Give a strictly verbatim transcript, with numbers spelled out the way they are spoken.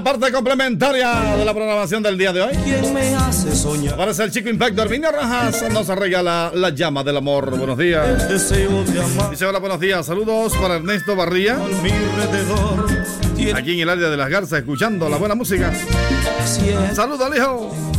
Parte complementaria de la programación del día de hoy. ¿Quién me hace soñar? Aparece el chico Impacto, Herminio Rojas nos regala la llama del amor. Buenos días. Deseo de amar. Dice hola, buenos días. Saludos para Ernesto Barría. Con mi alrededor. Aquí en el área de Las Garzas, escuchando la buena música. Siempre Saludos, hijo.